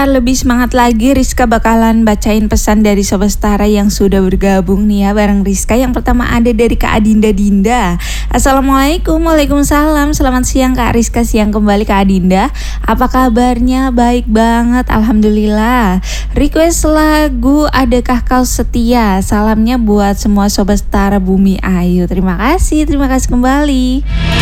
biar lebih semangat lagi, Rizka bakalan bacain pesan dari Sobat Setara yang sudah bergabung nih ya bareng Rizka. Yang pertama ada dari Kak Adinda Dinda. Assalamualaikum, waalaikumsalam. Selamat siang Kak Rizka, siang kembali Kak Adinda. Apa kabarnya? Baik banget, alhamdulillah. Request lagu Adakah Kau Setia. Salamnya buat semua Sobat Setara Bumi Ayu. Terima kasih kembali.